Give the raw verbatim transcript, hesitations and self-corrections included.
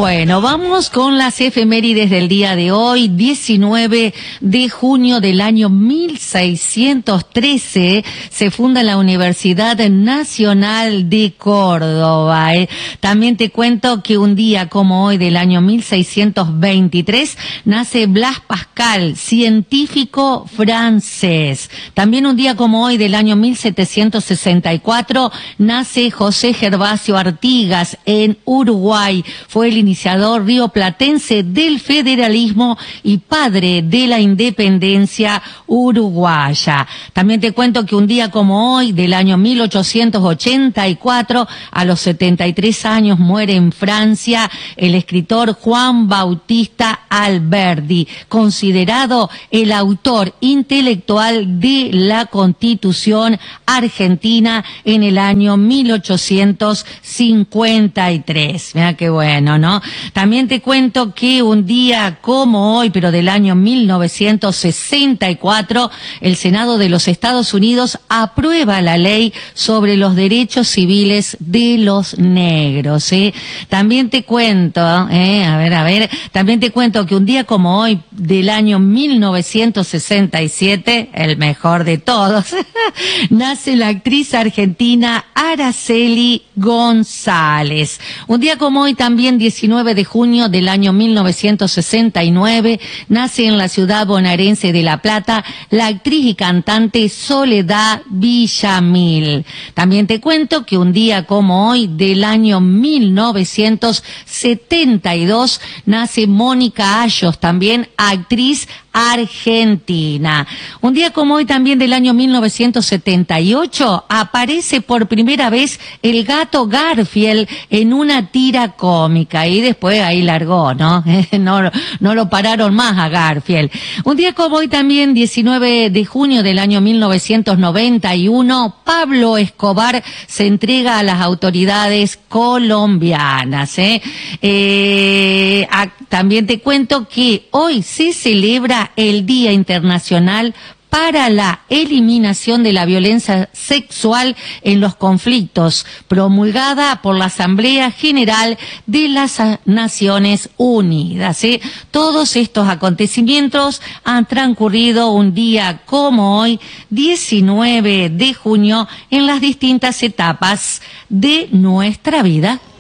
Bueno, vamos con las efemérides del día de hoy, diecinueve de junio del año mil seiscientos trece, se funda la Universidad Nacional de Córdoba. ¿eh? También te cuento que un día como hoy del año mil seiscientos veintitrés nace Blaise Pascal, científico francés. También un día como hoy del año mil setecientos sesenta y cuatro nace José Gervasio Artigas en Uruguay. Fue el iniciador rioplatense del federalismo y padre de la independencia uruguaya. También te cuento que un día como hoy, del año mil ochocientos ochenta y cuatro, a los setenta y tres años muere en Francia el escritor Juan Bautista Alberdi, considerado el autor intelectual de la Constitución argentina en el año mil ochocientos cincuenta y tres. Mira qué bueno, ¿no? También te cuento que un día como hoy, pero del año mil novecientos sesenta y cuatro, el Senado de los Estados Unidos aprueba la ley sobre los derechos civiles de los negros, ¿eh? También te cuento, ¿eh? a ver, a ver, también te cuento que un día como hoy, del año mil novecientos sesenta y siete, el mejor de todos, nace la actriz argentina Araceli González. Un día como hoy, también diecinueve de junio del año mil novecientos sesenta y nueve, nace en la ciudad bonaerense de La Plata la actriz y cantante Soledad Villamil. También te cuento que un día como hoy del año mil novecientos setenta y dos nace Mónica Ayos, también actriz argentina. Un día como hoy también del año mil novecientos setenta y ocho aparece por primera vez el gato Garfield en una tira cómica y después ahí largó, ¿no? no, no lo pararon más a Garfield. Un día como hoy también, diecinueve de junio del año mil novecientos noventa y uno, Pablo Escobar se entrega a las autoridades colombianas. ¿eh? Eh, a, también te cuento que hoy se celebra el Día Internacional para la Eliminación de la Violencia Sexual en los Conflictos, promulgada por la Asamblea General de las Naciones Unidas. ¿eh? Todos estos acontecimientos han transcurrido un día como hoy, diecinueve de junio, en las distintas etapas de nuestra vida.